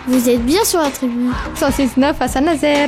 Vous êtes bien sur la tribu. 106.9 à Saint-Nazaire.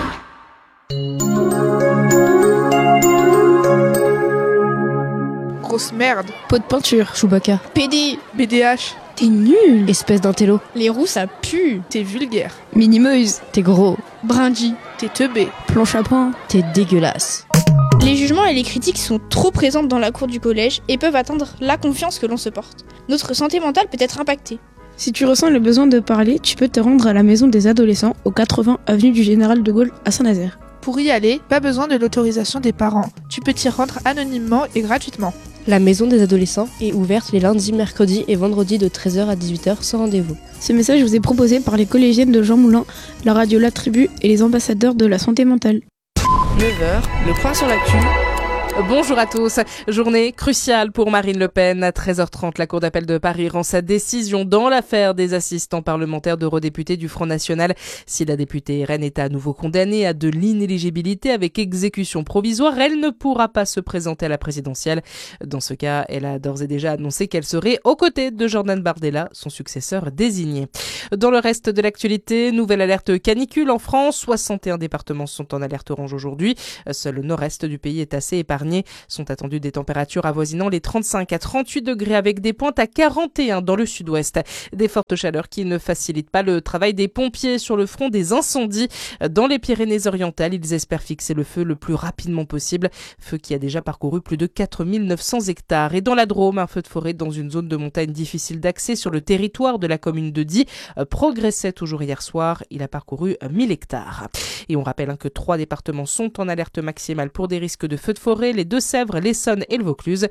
Grosse merde. Pot de peinture. Chewbacca. PD. BDH. T'es nul. Espèce d'intello. Les roues, ça pue. T'es vulgaire. Minimeuse. T'es gros. Brindille. T'es teubé. Planche à pain. T'es dégueulasse. Les jugements et les critiques sont trop présentes dans la cour du collège et peuvent atteindre la confiance que l'on se porte. Notre santé mentale peut être impactée. Si tu ressens le besoin de parler, tu peux te rendre à la maison des adolescents au 80 avenue du Général de Gaulle à Saint-Nazaire. Pour y aller, pas besoin de l'autorisation des parents. Tu peux t'y rendre anonymement et gratuitement. La maison des adolescents est ouverte les lundis, mercredis et vendredis de 13h à 18h sans rendez-vous. Ce message vous est proposé par les collégiennes de Jean Moulin, la radio La Tribu et les ambassadeurs de la santé mentale. 9h, le point sur l'actu. Bonjour à tous. Journée cruciale pour Marine Le Pen. À 13h30, la Cour d'appel de Paris rend sa décision dans l'affaire des assistants parlementaires d'eurodéputés du Front National. Si la députée RN est à nouveau condamnée à de l'inéligibilité avec exécution provisoire, elle ne pourra pas se présenter à la présidentielle. Dans ce cas, elle a d'ores et déjà annoncé qu'elle serait aux côtés de Jordan Bardella, son successeur désigné. Dans le reste de l'actualité, nouvelle alerte canicule en France. 61 départements sont en alerte orange aujourd'hui. Seul le nord-est du pays est assez épargné. Sont attendues des températures avoisinant les 35 à 38 degrés avec des pointes à 41 dans le sud-ouest. Des fortes chaleurs qui ne facilitent pas le travail des pompiers sur le front des incendies. Dans les Pyrénées-Orientales, ils espèrent fixer le feu le plus rapidement possible. Feu qui a déjà parcouru plus de 4900 hectares. Et dans la Drôme, un feu de forêt dans une zone de montagne difficile d'accès sur le territoire de la commune de Die progressait toujours hier soir. Il a parcouru 1000 hectares. Et on rappelle que 3 départements sont en alerte maximale pour des risques de feux de forêt. Les Deux-Sèvres, l'Essonne et le Vaucluse.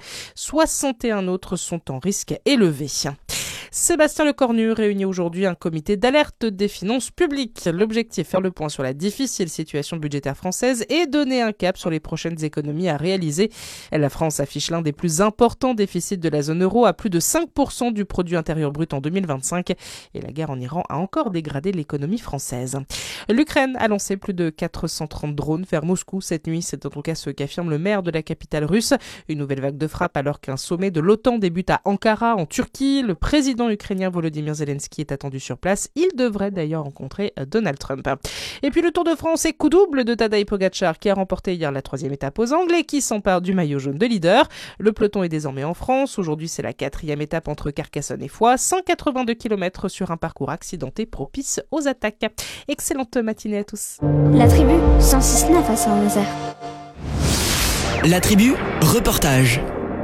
61 autres sont en risque élevé. Sébastien Lecornu réunit aujourd'hui un comité d'alerte des finances publiques. L'objectif, faire le point sur la difficile situation budgétaire française et donner un cap sur les prochaines économies à réaliser. La France affiche l'un des plus importants déficits de la zone euro à plus de 5% du produit intérieur brut en 2025 et la guerre en Iran a encore dégradé l'économie française. L'Ukraine a lancé plus de 430 drones vers Moscou cette nuit. C'est en tout cas ce qu'affirme le maire de la capitale russe. Une nouvelle vague de frappe alors qu'un sommet de l'OTAN débute à Ankara en Turquie. Le président ukrainien Volodymyr Zelensky est attendu sur place. Il devrait d'ailleurs rencontrer Donald Trump. Et puis le Tour de France est coup double de Tadej Pogačar qui a remporté hier la 3e étape aux Angles et qui s'empare du maillot jaune de leader. Le peloton est désormais en France. Aujourd'hui, c'est la 4e étape entre Carcassonne et Foix. 182 km sur un parcours accidenté propice aux attaques. Excellente matinée à tous. La tribu, 106.9 à Saint-Nazaire. La tribu, reportage.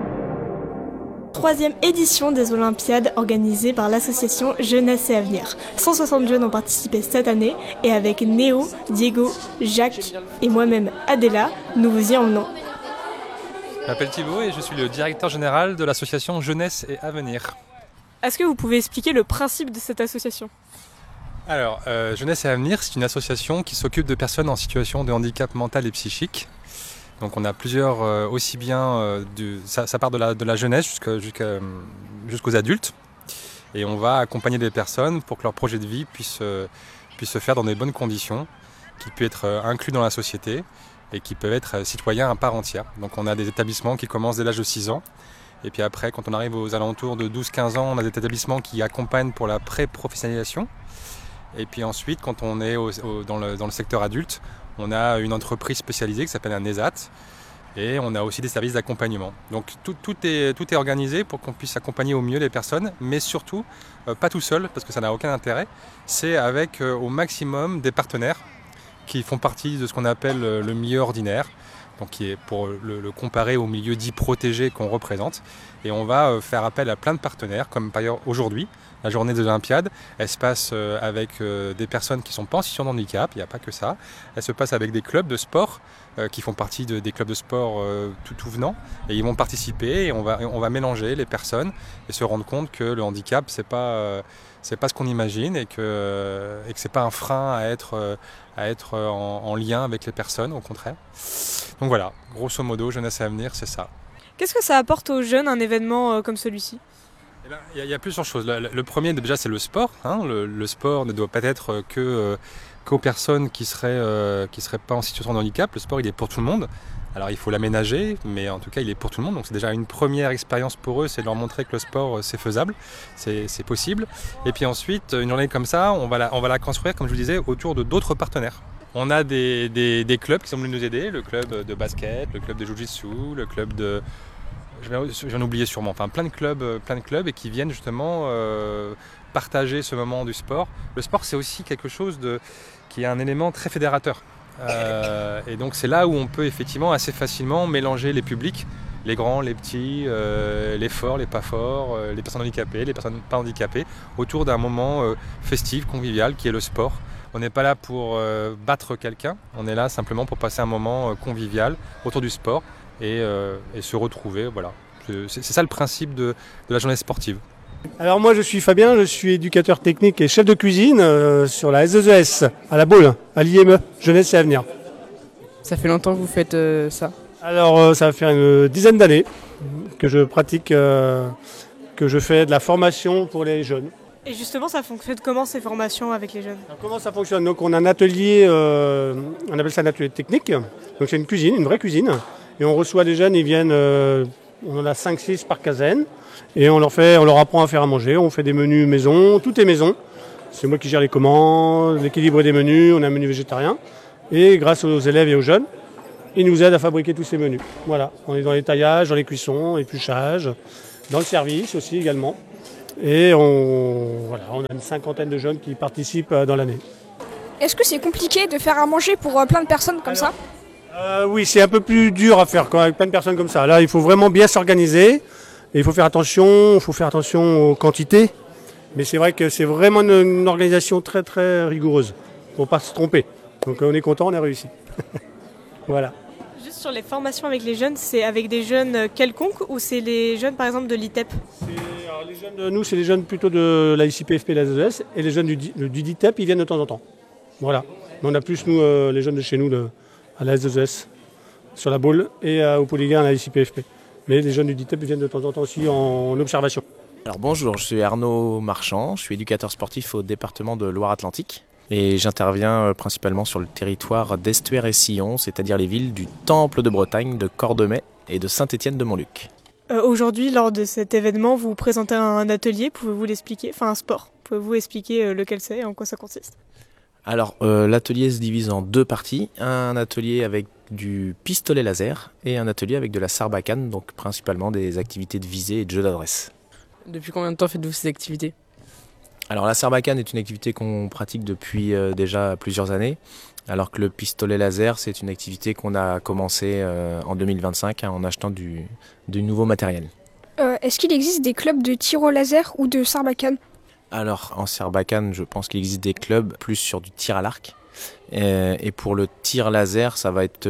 3e édition des Olympiades organisée par l'association Jeunesse et Avenir. 160 jeunes ont participé cette année et avec Néo, Diego, Jacques et moi-même Adela, nous vous y emmenons. Je m'appelle Thibaut et je suis le directeur général de l'association Jeunesse et Avenir. Est-ce que vous pouvez expliquer le principe de cette association ? Alors, Jeunesse et Avenir, c'est une association qui s'occupe de personnes en situation de handicap mental et psychique. Donc on a plusieurs, aussi bien, ça part de la jeunesse jusqu'aux adultes. Et on va accompagner des personnes pour que leur projet de vie puisse se faire dans des bonnes conditions, qu'ils puissent être inclus dans la société et qu'ils peuvent être citoyens à part entière. Donc on a des établissements qui commencent dès l'âge de 6 ans. Et puis après, quand on arrive aux alentours de 12-15 ans, on a des établissements qui accompagnent pour la pré-professionnalisation. Et puis ensuite, quand on est dans le secteur adulte, on a une entreprise spécialisée qui s'appelle un ESAT et on a aussi des services d'accompagnement. Donc tout est organisé pour qu'on puisse accompagner au mieux les personnes, mais surtout pas tout seul parce que ça n'a aucun intérêt. C'est avec au maximum des partenaires qui font partie de ce qu'on appelle le milieu ordinaire, donc qui est pour le comparer au milieu dit protégé qu'on représente. Et on va faire appel à plein de partenaires, comme par exemple aujourd'hui, la journée des Olympiades, elle se passe avec des personnes qui ne sont pas en situation de handicap, il n'y a pas que ça. Elle se passe avec des clubs de sport qui font partie des clubs de sport tout venant. Et ils vont participer et on va mélanger les personnes et se rendre compte que le handicap, c'est pas ce qu'on imagine et que c'est pas un frein à être en lien avec les personnes, au contraire. Donc voilà, grosso modo, Jeunesse et Avenir, c'est ça. Qu'est-ce que ça apporte aux jeunes un événement comme celui-ci ? Il y a plusieurs choses. Le premier, déjà, c'est le sport. Le sport ne doit pas être qu'aux personnes qui seraient pas en situation de handicap. Le sport, il est pour tout le monde. Alors il faut l'aménager, mais en tout cas il est pour tout le monde. Donc c'est déjà une première expérience pour eux, c'est de leur montrer que le sport c'est faisable, c'est possible. Et puis ensuite, une journée comme ça, on va la construire, comme je vous disais, autour de d'autres partenaires. On a des clubs qui sont venus nous aider, le club de basket, le club de jiu-jitsu, le club de... J'en oubliais sûrement, enfin plein de clubs et qui viennent justement partager ce moment du sport. Le sport c'est aussi quelque chose qui est un élément très fédérateur. Et donc c'est là où on peut effectivement assez facilement mélanger les publics, les grands, les petits, les forts, les pas forts, les personnes handicapées, les personnes pas handicapées, autour d'un moment festif, convivial qui est le sport. On n'est pas là pour battre quelqu'un, on est là simplement pour passer un moment convivial autour du sport et se retrouver. Voilà. C'est ça le principe de la journée sportive. Alors moi je suis Fabien, je suis éducateur technique et chef de cuisine sur la S2ES à la Baule, à l'IME, Jeunesse et Avenir. Ça fait longtemps que vous faites ça? Alors ça va faire une dizaine d'années que je pratique, que je fais de la formation pour les jeunes. Et justement, ça fonctionne comment ces formations avec les jeunes? Alors, comment ça fonctionne? Donc on a un atelier, on appelle ça un atelier technique, donc c'est une cuisine, une vraie cuisine, et on reçoit des jeunes, ils viennent, on en a 5-6 par quinzaine. Et on leur apprend à faire à manger, on fait des menus maison, tout est maison. C'est moi qui gère les commandes, l'équilibre des menus, on a un menu végétarien. Et grâce aux élèves et aux jeunes, ils nous aident à fabriquer tous ces menus. Voilà, on est dans les taillages, dans les cuissons, épluchages, dans le service aussi également. Et on a une cinquantaine de jeunes qui participent dans l'année. Est-ce que c'est compliqué de faire à manger pour plein de personnes comme ça? Oui, c'est un peu plus dur à faire avec plein de personnes comme ça. Là, il faut vraiment bien s'organiser. Et il faut faire attention aux quantités, mais c'est vrai que c'est vraiment une organisation très très rigoureuse, pour ne pas se tromper. Donc on est content, on a réussi. Voilà. Juste sur les formations avec les jeunes, c'est avec des jeunes quelconques ou c'est les jeunes par exemple de l'ITEP? Les jeunes de nous, c'est les jeunes plutôt de la ICPFP et la S2S, et les jeunes du DITEP, ils viennent de temps en temps. Voilà. Mais on a plus nous, les jeunes de chez nous à la S2S, sur la Baule, et au Polygone à la ICPFP. Mais les jeunes du DITEP viennent de temps en temps aussi en observation. Alors bonjour, je suis Arnaud Marchand, je suis éducateur sportif au département de Loire-Atlantique et j'interviens principalement sur le territoire d'Estuaire et Sillon, c'est-à-dire les villes du Temple de Bretagne, de Cordemais et de Saint-Étienne-de-Montluc. Aujourd'hui, lors de cet événement, vous présentez un atelier, pouvez-vous l'expliquer? Enfin un sport, pouvez-vous expliquer lequel c'est et en quoi ça consiste? Alors l'atelier se divise en deux parties, un atelier avec du pistolet laser et un atelier avec de la sarbacane, donc principalement des activités de visée et de jeu d'adresse. Depuis combien de temps faites-vous ces activités? Alors la sarbacane est une activité qu'on pratique depuis déjà plusieurs années, alors que le pistolet laser c'est une activité qu'on a commencé en 2025 en achetant du nouveau matériel. Est-ce qu'il existe des clubs de tir au laser ou de sarbacane? Alors en sarbacane je pense qu'il existe des clubs plus sur du tir à l'arc. Et pour le tir laser, ça va être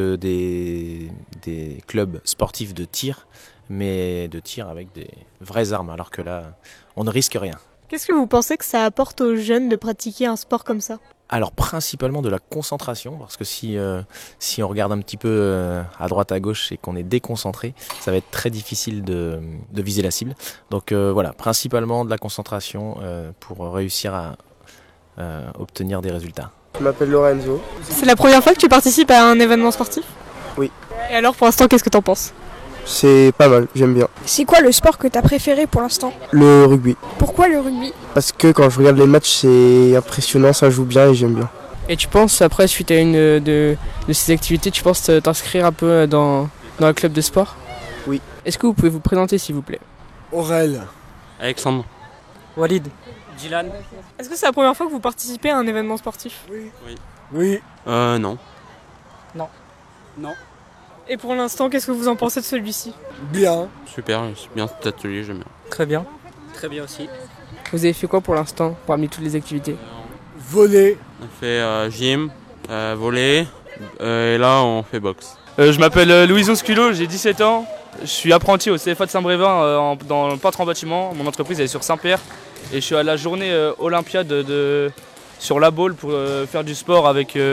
des clubs sportifs de tir, mais de tir avec des vraies armes, alors que là, on ne risque rien. Qu'est-ce que vous pensez que ça apporte aux jeunes de pratiquer un sport comme ça? Alors principalement de la concentration, parce que si on regarde un petit peu à droite à gauche et qu'on est déconcentré, ça va être très difficile de viser la cible. Donc voilà, principalement de la concentration pour réussir à obtenir des résultats. Je m'appelle Lorenzo. C'est la première fois que tu participes à un événement sportif? Oui. Et alors pour l'instant, qu'est-ce que t'en penses? C'est pas mal, j'aime bien. C'est quoi le sport que t'as préféré pour l'instant? Le rugby. Pourquoi le rugby? Parce que quand je regarde les matchs, c'est impressionnant, ça joue bien et j'aime bien. Et tu penses, après, suite à une de ces activités, tu penses t'inscrire un peu dans un club de sport? Oui. Est-ce que vous pouvez vous présenter, s'il vous plaît? Aurel. Alexandre. Walid. Dylan. Est-ce que c'est la première fois que vous participez à un événement sportif? Oui. Oui. Non. Non. Non. Et pour l'instant, qu'est-ce que vous en pensez de celui-ci? Bien. Super, c'est bien cet atelier, j'aime bien. Très bien. Très bien aussi. Vous avez fait quoi pour l'instant, parmi toutes les activités? Voler. On a fait gym, voler, et là on fait boxe. Je m'appelle Louison Sculot, j'ai 17 ans. Je suis apprenti au CFA de Saint-Brévin dans le peintre en bâtiment. Mon entreprise elle est sur Saint-Père. Et je suis à la journée olympiade sur la Baule pour faire du sport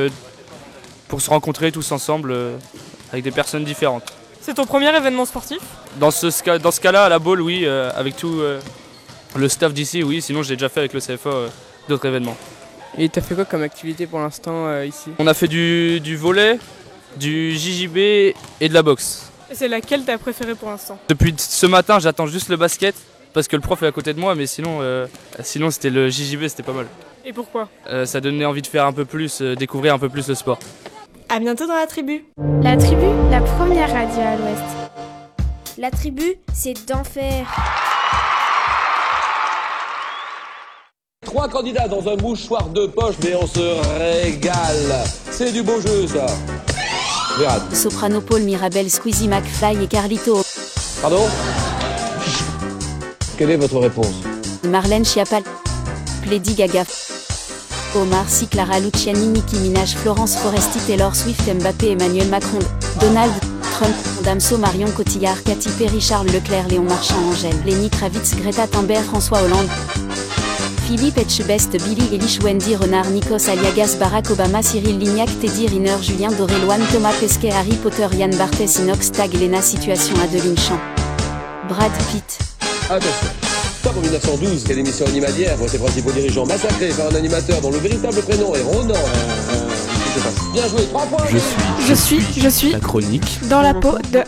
pour se rencontrer tous ensemble avec des personnes différentes. C'est ton premier événement sportif? Dans ce cas-là, à la Baule, oui, avec tout le staff d'ici, oui. Sinon, j'ai déjà fait avec le CFA d'autres événements. Et t'as fait quoi comme activité pour l'instant ici? On a fait du volley, du JJB et de la boxe. C'est laquelle t'as préférée pour l'instant? Depuis ce matin, j'attends juste le basket parce que le prof est à côté de moi, mais sinon c'était le JJB, c'était pas mal. Et pourquoi? Ça donnait envie de faire un peu plus, découvrir un peu plus le sport. À bientôt dans la tribu. La tribu, la première radio à l'ouest. La tribu, c'est d'enfer. 3 candidats dans un mouchoir de poche, mais on se régale. C'est du beau jeu, ça. Verra. Soprano Paul Mirabel, Squeezie McFly et Carlito. Pardon? Quelle est votre réponse? Marlène Schiappa, Lady Gaga, Omar Sy, Clara Luciani, Nicki Minaj, Florence Foresti, Taylor Swift, Mbappé, Emmanuel Macron, Donald Trump, Damso, Marion Cotillard, Katy Perry, Charles Leclerc, Léon Marchand, Angèle, Lenny Kravitz, Greta Thunberg, François Hollande, Philippe Etchebest, Billy Eilish, Wendy Renard, Nikos Aliagas, Barack Obama, Cyril Lignac, Teddy Riner, Julien Doré, Loane Thomas Pesquet, Harry Potter, Yann Barthès, Inox Tag, Lena Situation, Adeline Champ, Brad Pitt. Attention. Comme en 1912, quelle émission animalière voit ses principaux dirigeants massacrés par un animateur dont le véritable prénom est Ronan. Bien joué, 3 points. Je suis La chronique. dans la peau de...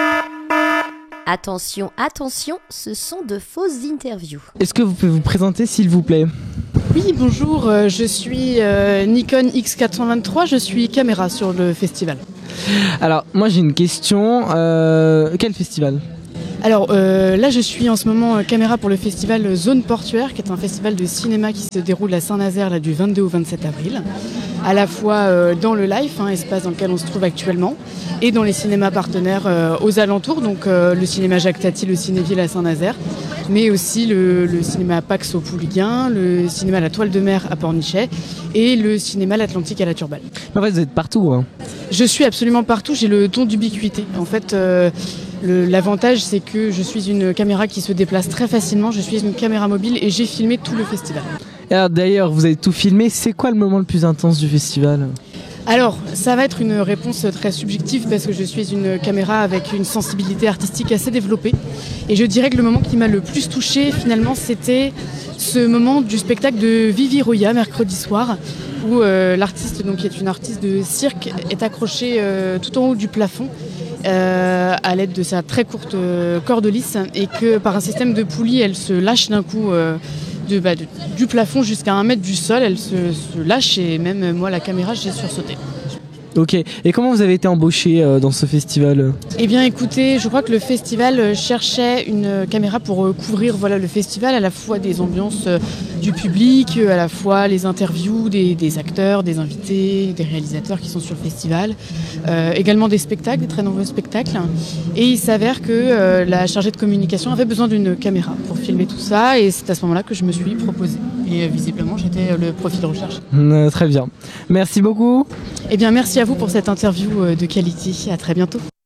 Attention, attention, ce sont de fausses interviews. Est-ce que vous pouvez vous présenter s'il vous plaît? Oui, bonjour, je suis Nikon X423, je suis caméra sur le festival. Alors, moi j'ai une question. Quel festival? Alors là, je suis en ce moment caméra pour le festival Zone Portuaire, qui est un festival de cinéma qui se déroule à Saint-Nazaire là, du 22 au 27 avril. À la fois dans le Life, espace dans lequel on se trouve actuellement, et dans les cinémas partenaires aux alentours, donc le cinéma Jacques Tati, le Cinéville à Saint-Nazaire, mais aussi le cinéma Pax au Pouliguen, le cinéma La Toile de Mer à Pornichet et le cinéma L'Atlantique à la Turballe. En fait, vous êtes partout, hein. Je suis absolument partout, j'ai le don d'ubiquité. En fait, l'avantage, c'est que je suis une caméra qui se déplace très facilement, je suis une caméra mobile et j'ai filmé tout le festival. Et alors, d'ailleurs, vous avez tout filmé, c'est quoi le moment le plus intense du festival? Alors, ça va être une réponse très subjective parce que je suis une caméra avec une sensibilité artistique assez développée. Et je dirais que le moment qui m'a le plus touchée, finalement, c'était ce moment du spectacle de Vivi Roya, mercredi soir, où l'artiste, donc, qui est une artiste de cirque, est accrochée tout en haut du plafond à l'aide de sa très courte corde lisse et que par un système de poulies, elle se lâche d'un coup du plafond jusqu'à 1 mètre du sol, elle se lâche et même moi la caméra j'ai sursauté. Ok, et comment vous avez été embauché dans ce festival? Eh bien écoutez, je crois que le festival cherchait une caméra pour couvrir le festival, à la fois des ambiances du public, à la fois les interviews des acteurs, des invités, des réalisateurs qui sont sur le festival, également des spectacles, des très nombreux spectacles. Et il s'avère que la chargée de communication avait besoin d'une caméra pour filmer tout ça et c'est à ce moment-là que je me suis proposée. Et visiblement j'étais le profil de recherche. Très bien, merci beaucoup. Eh bien merci à vous pour cette interview de qualité, à très bientôt.